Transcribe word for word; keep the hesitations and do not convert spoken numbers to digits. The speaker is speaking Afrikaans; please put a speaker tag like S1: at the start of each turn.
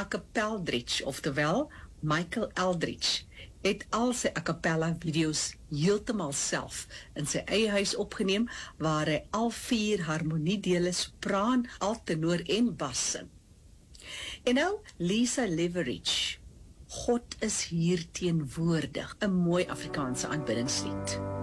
S1: Acapeldridge, oftewel Michael Eldridge, het al sy a cappella video's heeltemal self in sy eie huis opgeneem, waar hy al vier harmoniedele sopraan, altenoor en bas sing. En nou, Lisa Leveridge, God is hier teenwoordig, 'n mooi Afrikaanse aanbiddingslied.